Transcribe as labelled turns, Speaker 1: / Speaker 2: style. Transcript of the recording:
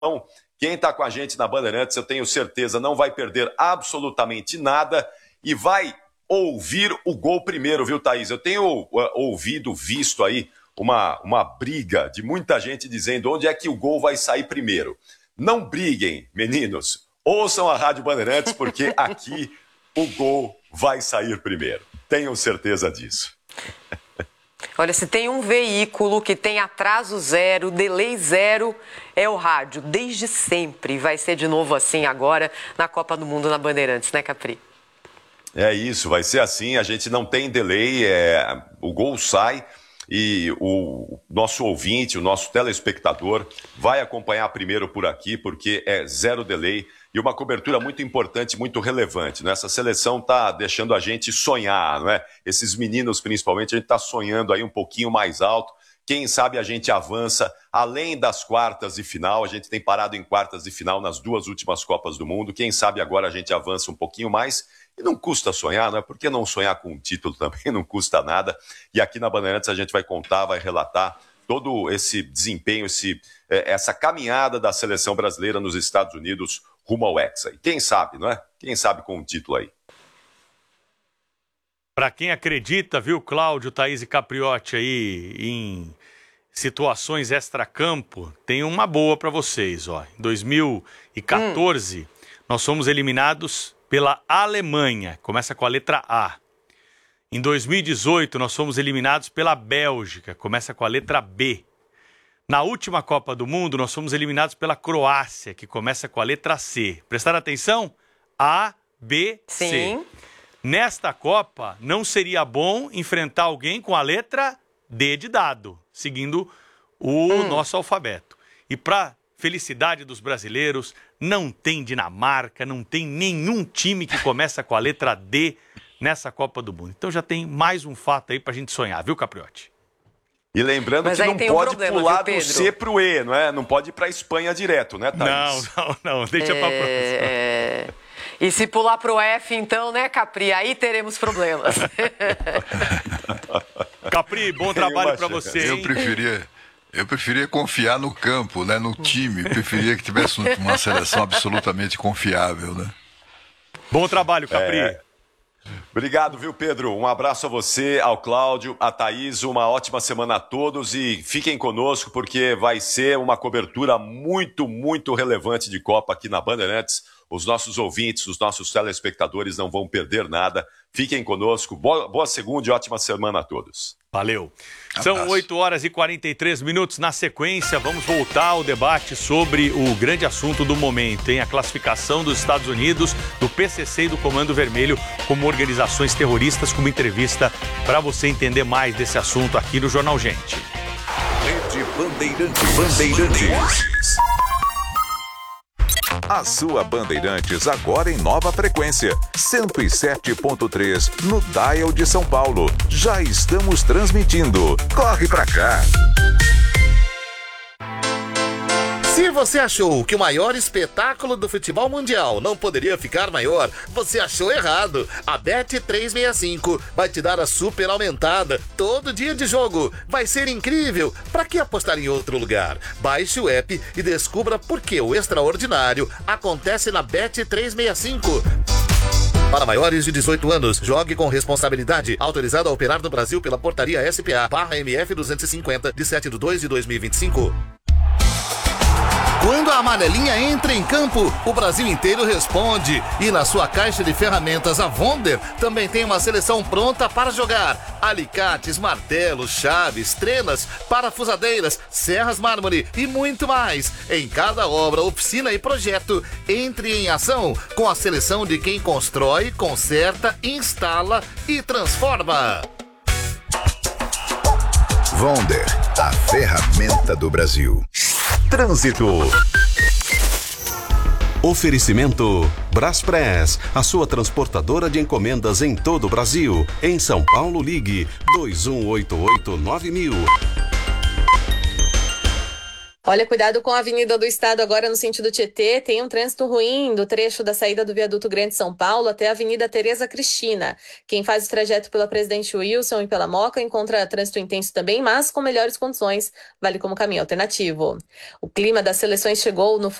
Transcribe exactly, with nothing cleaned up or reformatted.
Speaker 1: Então, quem está com a gente na Bandeirantes, eu tenho certeza, não vai perder absolutamente nada e vai ouvir o gol primeiro, viu, Thaís? Eu tenho uh, ouvido, visto aí uma, uma briga de muita gente dizendo onde é que o gol vai sair primeiro. Não briguem, meninos. Ouçam a Rádio Bandeirantes, porque aqui o gol vai sair primeiro. Tenham certeza disso.
Speaker 2: Olha, se tem um veículo que tem atraso zero, delay zero, é o rádio, desde sempre. Vai ser de novo assim agora na Copa do Mundo na Bandeirantes, né, Capri?
Speaker 1: É isso, vai ser assim, a gente não tem delay, é, o gol sai e o nosso ouvinte, o nosso telespectador vai acompanhar primeiro por aqui, porque é zero delay e uma cobertura muito importante, muito relevante, né? Essa seleção está deixando a gente sonhar, não é? Esses meninos, principalmente, a gente está sonhando aí um pouquinho mais alto. Quem sabe a gente avança além das quartas de final, a gente tem parado em quartas de final nas duas últimas Copas do Mundo, quem sabe agora a gente avança um pouquinho mais. E não custa sonhar, não é? Por que não sonhar com um título também? Não custa nada. E aqui na Bandeirantes a gente vai contar, vai relatar todo esse desempenho, esse, essa caminhada da seleção brasileira nos Estados Unidos rumo ao Hexa. E quem sabe, não é? Quem sabe com um título aí.
Speaker 3: Para quem acredita, viu, Cláudio, Thaís e Capriotti aí em situações extracampo, tem uma boa para vocês, ó. Em dois mil e quatorze, hum. nós fomos eliminados pela Alemanha, começa com a letra A. Em dois mil e dezoito, nós fomos eliminados pela Bélgica, começa com a letra B. Na última Copa do Mundo, nós fomos eliminados pela Croácia, que começa com a letra C. Prestaram atenção? A, B, C.
Speaker 2: Sim.
Speaker 3: Nesta Copa, não seria bom enfrentar alguém com a letra D de dado, seguindo o hum. nosso alfabeto. E para felicidade dos brasileiros, não tem Dinamarca, não tem nenhum time que começa com a letra D nessa Copa do Mundo. Então já tem mais um fato aí pra gente sonhar, viu, Capriotti?
Speaker 1: E lembrando Mas que não pode um problema, pular viu, do C pro E, não é? Não pode ir pra Espanha direto, né, Thaís?
Speaker 3: Não, não, não. Deixa é... pra próxima.
Speaker 2: É... E se pular pro F, então, né, Capri? Aí teremos problemas.
Speaker 3: Capri, bom trabalho pra você, hein?
Speaker 4: Eu preferia... Eu preferia confiar no campo, né, no time. Eu preferia que tivesse uma seleção absolutamente confiável, né?
Speaker 3: Bom trabalho, Capri.
Speaker 1: É. Obrigado, viu, Pedro? Um abraço a você, ao Cláudio, a Thaís. Uma ótima semana a todos e fiquem conosco porque vai ser uma cobertura muito, muito relevante de Copa aqui na Bandeirantes. Os nossos ouvintes, os nossos telespectadores não vão perder nada. Fiquem conosco. Boa, boa segunda e ótima semana a todos.
Speaker 3: Valeu. São oito horas e quarenta e três minutos. Na sequência, vamos voltar ao debate sobre o grande assunto do momento, hein? A classificação dos Estados Unidos, do P C C e do Comando Vermelho como organizações terroristas, com uma entrevista para você entender mais desse assunto aqui no Jornal Gente.
Speaker 5: Rede Bandeirantes. Bandeirantes. A sua Bandeirantes agora em nova frequência, cento e sete ponto três no Dial de São Paulo. Já estamos transmitindo. Corre pra cá!
Speaker 6: Se você achou que o maior espetáculo do futebol mundial não poderia ficar maior, você achou errado. A Bet trezentos e sessenta e cinco vai te dar a super aumentada todo dia de jogo. Vai ser incrível. Pra que apostar em outro lugar? Baixe o app e descubra por que o extraordinário acontece na Bet trezentos e sessenta e cinco. Para maiores de dezoito anos, jogue com responsabilidade. Autorizado a operar no Brasil pela portaria S P A barra M F duzentos e cinquenta, de sete de dois de dois mil e vinte e cinco. Quando a amarelinha entra em campo, o Brasil inteiro responde. E na sua caixa de ferramentas, a Wonder também tem uma seleção pronta para jogar. Alicates, martelos, chaves, trenas, parafusadeiras, serras mármore e muito mais. Em cada obra, oficina e projeto, entre em ação com a seleção de quem constrói, conserta, instala e transforma.
Speaker 5: Wonder, a ferramenta do Brasil. Trânsito. Oferecimento Braspress, a sua transportadora de encomendas em todo o Brasil. Em São Paulo, ligue dois um oito oito nove mil.
Speaker 7: Olha, cuidado com a Avenida do Estado agora no sentido Tietê. Tem um trânsito ruim do trecho da saída do Viaduto Grande São Paulo até a Avenida Tereza Cristina. Quem faz o trajeto pela Presidente Wilson e pela Moca encontra trânsito intenso também, mas com melhores condições. Vale como caminho alternativo. O clima das seleções chegou no